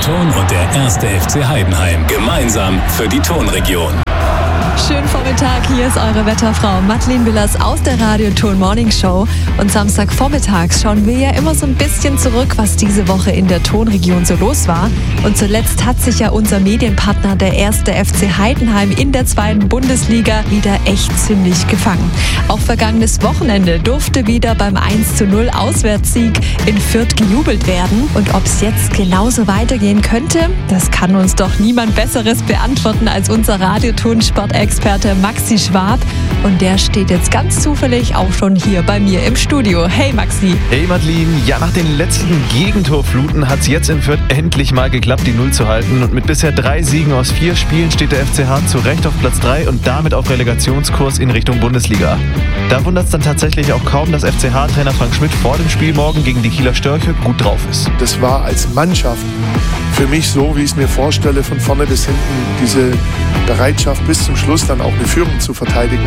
Ton und der 1. FC Heidenheim. Gemeinsam für die Tonregion. Schönen Vormittag, hier ist eure Wetterfrau Madeleine Willers aus der Radio-Ton Morning Show. Und Samstagvormittags schauen wir ja immer so ein bisschen zurück, was diese Woche in der Tonregion so los war. Und zuletzt hat sich ja unser Medienpartner, der 1. FC Heidenheim in der 2. Bundesliga, wieder echt ziemlich gefangen. Auch vergangenes Wochenende durfte wieder beim 1:0 Auswärtssieg in Fürth gejubelt werden. Und ob es jetzt genauso weitergehen könnte, das kann uns doch niemand Besseres beantworten als unser Radio-Ton-Sportexperte Maxi Schwab. Und der steht jetzt ganz zufällig auch schon hier bei mir im Studio. Hey Maxi. Hey Madeleine, ja, nach den letzten Gegentorfluten hat es jetzt in Fürth endlich mal geklappt, die Null zu halten. Und mit bisher 3 Siegen aus 4 Spielen steht der FCH zu Recht auf Platz 3 und damit auf Relegationskurs in Richtung Bundesliga. Da wundert es dann tatsächlich auch kaum, dass FCH-Trainer Frank Schmidt vor dem Spiel morgen gegen die Kieler Störche gut drauf ist. Das war als Mannschaft für mich so, wie ich es mir vorstelle, von vorne bis hinten, diese Bereitschaft bis zum Schluss dann auch eine Führung zu verteidigen.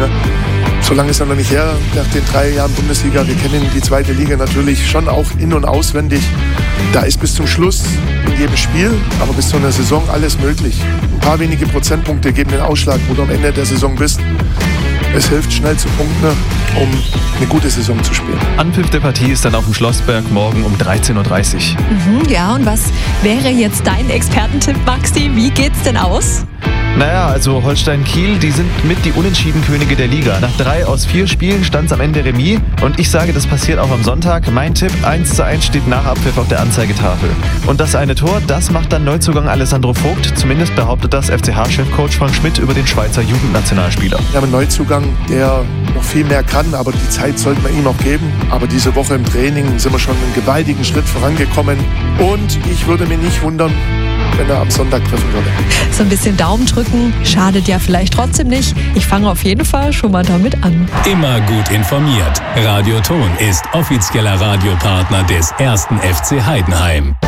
So lange ist er noch nicht her, nach den 3 Jahren Bundesliga. Wir kennen die 2. Liga natürlich schon auch in- und auswendig. Da ist bis zum Schluss in jedem Spiel, aber bis zu einer Saison alles möglich. Ein paar wenige Prozentpunkte geben den Ausschlag, wo du am Ende der Saison bist. Es hilft schnell zu punkten, um eine gute Saison zu spielen. Anpfiff der Partie ist dann auf dem Schlossberg morgen um 13:30 Uhr. Ja, und was wäre jetzt dein Expertentipp, Maxi? Wie geht's denn aus? Naja, also Holstein-Kiel, die sind mit die Unentschiedenkönige der Liga. Nach 3 aus 4 Spielen stand es am Ende Remis. Und ich sage, das passiert auch am Sonntag. Mein Tipp, 1:1 steht nach Abpfiff auf der Anzeigetafel. Und das eine Tor, das macht dann Neuzugang Alessandro Vogt. Zumindest behauptet das FCH-Chefcoach Frank Schmidt über den Schweizer Jugendnationalspieler. Wir haben einen Neuzugang, der noch viel mehr kann, aber die Zeit sollte man ihm auch geben. Aber diese Woche im Training sind wir schon einen gewaltigen Schritt vorangekommen. Und ich würde mich nicht wundern, wenn er am Sonntag treffen würde. So ein bisschen Daumen drücken schadet ja vielleicht trotzdem nicht. Ich fange auf jeden Fall schon mal damit an. Immer gut informiert. Radio Ton ist offizieller Radiopartner des 1. FC Heidenheim.